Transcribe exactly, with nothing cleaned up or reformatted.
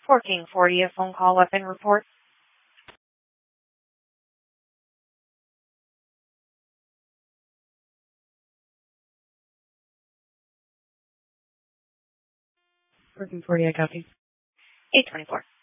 fourteen forty, a phone call weapon report. fourteen forty, I copy. eight twenty-four.